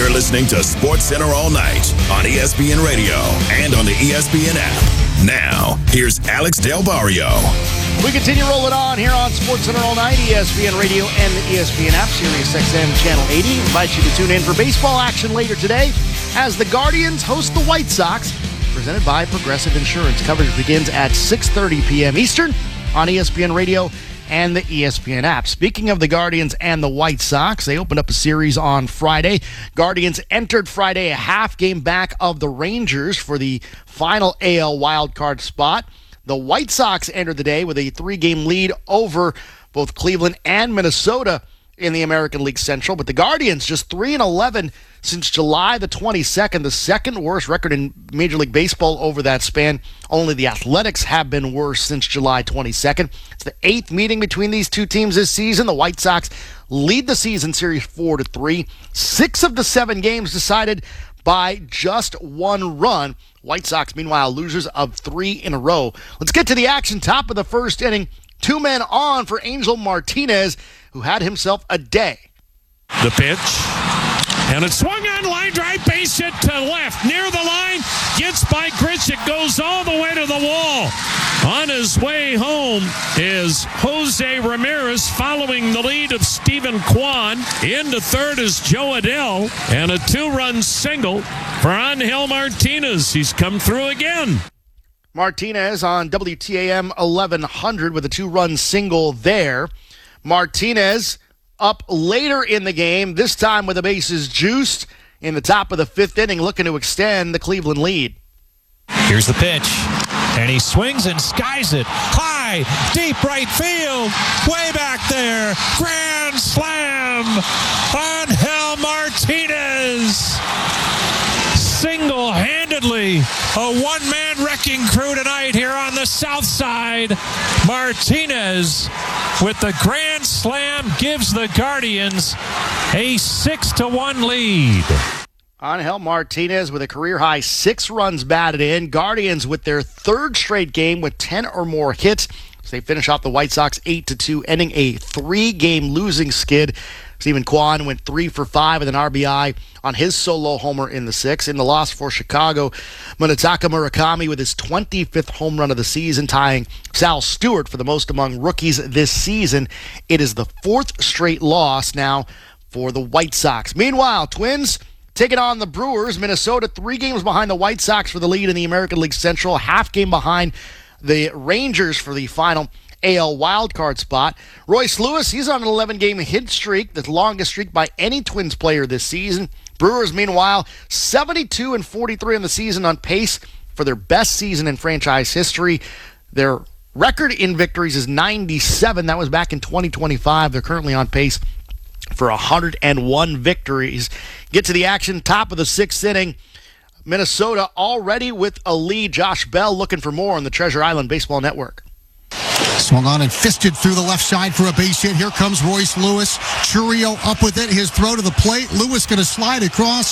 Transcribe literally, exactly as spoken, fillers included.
You're listening to Sports Center all night on E S P N Radio and on the E S P N app. Now, here's Alex Del Barrio. We continue rolling on here on Sports Center all night, E S P N Radio and the E S P N app, Sirius X M Channel eighty. We invite you to tune in for baseball action later today as the Guardians host the White Sox, presented by Progressive Insurance. Coverage begins at six thirty p.m. Eastern on E S P N Radio and the E S P N app. Speaking of the Guardians and the White Sox, they opened up a series on Friday. Guardians entered Friday a half game back of the Rangers for the final A L wildcard spot. The White Sox entered the day with a three-game lead over both Cleveland and Minnesota in the American League Central, but the Guardians just three and eleven since July the twenty-second, the second worst record in Major League Baseball over that span. Only the Athletics have been worse since July twenty-second. It's the eighth meeting between these two teams this season. The White Sox lead the season series four to three. Six of the seven games decided by just one run. White Sox, meanwhile, losers of three in a row. Let's get to the action. Top of the first inning. Two men on for Angel Martinez, who had himself a day. The pitch. And it swung on, line drive, base hit to left. Near the line, gets by Grichuk, goes all the way to the wall. On his way home is Jose Ramirez following the lead of Stephen Kwan. Into third is Joe Adell. And a two-run single for Angel Martinez. He's come through again. Martinez on W T A M eleven hundred with a two-run single there. Martinez up later in the game, this time with the bases juiced in the top of the fifth inning, looking to extend the Cleveland lead. Here's the pitch, and he swings and skies it high, deep right field, way back there, grand slam, Angel Martinez. Single-handedly, a one-man wrecking crew tonight here on the south side. Martinez with the grand slam gives the Guardians a six to one lead. Angel Martinez with a career-high six runs batted in. Guardians with their third straight game with ten or more hits. So they finish off the White Sox eight to two, ending a three-game losing skid. Stephen Kwan went three for five with an R B I on his solo homer in the sixth. In the loss for Chicago, Munetaka Murakami with his twenty-fifth home run of the season, tying Sal Stewart for the most among rookies this season. It is the fourth straight loss now for the White Sox. Meanwhile, Twins taking on the Brewers. Minnesota three games behind the White Sox for the lead in the American League Central, half game behind the Rangers for the final A L wildcard spot. Royce Lewis, he's on an eleven-game hit streak, the longest streak by any Twins player this season. Brewers, meanwhile, seventy-two and forty-three in the season, on pace for their best season in franchise history. Their record in victories is ninety-seven. That was back in twenty twenty-five. They're currently on pace for one hundred one victories. Get to the action, top of the sixth inning. Minnesota already with a lead. Josh Bell looking for more on the Treasure Island Baseball Network. Swung on and fisted through the left side for a base hit. Here comes Royce Lewis. Chourio up with it. His throw to the plate. Lewis going to slide across.